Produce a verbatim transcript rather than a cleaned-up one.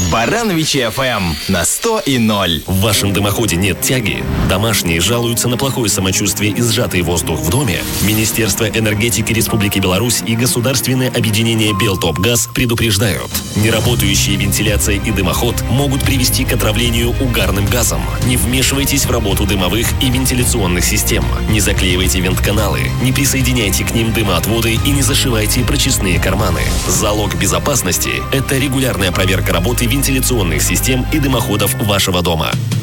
Барановичи эф эм на сто и ноль. В вашем дымоходе нет тяги? Домашние жалуются на плохое самочувствие и сжатый воздух в доме? Министерство энергетики Республики Беларусь и государственное объединение «Белтопгаз» предупреждают. Неработающие вентиляция и дымоход могут привести к отравлению угарным газом. Не вмешивайтесь в работу дымовых и вентиляционных систем. Не заклеивайте вентканалы, не присоединяйте к ним дымоотводы и не зашивайте прочистные карманы. Залог безопасности – это регулярная проверка работы вентиляционных систем и дымоходов вашего дома.